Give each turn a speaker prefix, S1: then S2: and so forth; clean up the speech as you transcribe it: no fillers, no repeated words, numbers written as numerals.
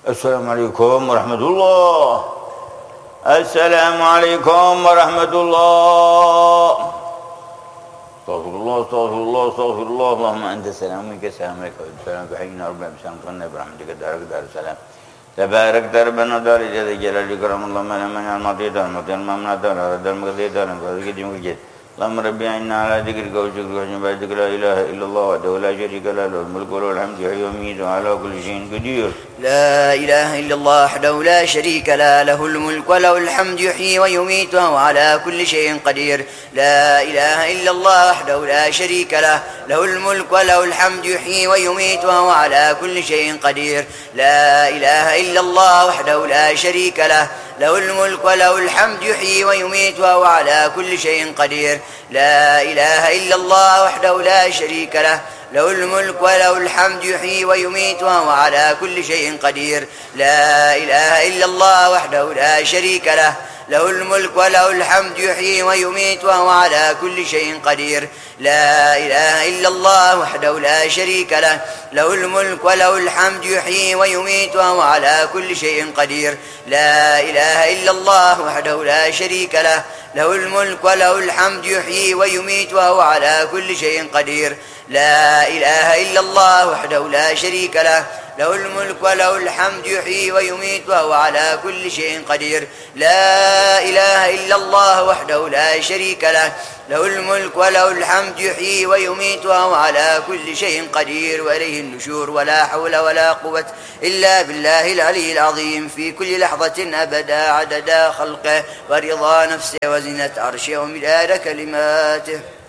S1: السلام عليكم ورحمة الله. السلام عليكم ورحمة الله. استغفر الله استغفر الله استغفر الله. اللهم أنت السلام منك السلام عليك والسلام حينا ربنا بسلام قلنا برحمتك دارك دار السلام تبارك ربنا دار جلال كرم الله من من الماضي دار مطير ممنا دار دار مقدي دار مقدي جم كجد. اللهم ربي إنا على ذكرك وشكرك وعبادتك لا إله إلا الله وحده لا شريك له له الملك وله الحمد يحيي ويميت وعلى كل شيء قدير.
S2: لا إله إلا الله وحده لا شريك له له الملك وله الحمد يحيي ويميت وهو على كل شيء قدير. لا إله إلا الله وحده لا شريك له له الملك وله الحمد يحيي ويميت وهو على كل شيء قدير. لا إله إلا الله وحده لا شريك له له الملك وله الحمد يحيي ويميت وهو على كل شيء قدير. لا إله إلا الله وحده لا شريك له له الملك وله الحمد يحيي ويميت وهو على كل شيء قدير. لا إله إلا الله وحده لا شريك له له الملك وله الحمد يحيي ويميت وهو على كل شيء قدير. لا إله إلا الله وحده لا شريك له له الملك وله الحمد يحيي ويميت وهو على كل شيء قدير. لا إله إلا الله وحده لا شريك له له الملك وله الحمد يحيي ويميت وهو على كل شيء قدير. لا إله إلا الله وحده لا شريك له له الملك وله الحمد يحيي ويميت وهو على كل شيء قدير. لا إله إلا الله وحده لا شريك له له الملك وله الحمد يحيي ويميت وهو على كل شيء قدير وإليه النشور. ولا حول ولا قوة إلا بالله العلي العظيم في كل لحظة أبدا عدد خلقه ورضا نفسه وزنة عرشه ومداد كلماته.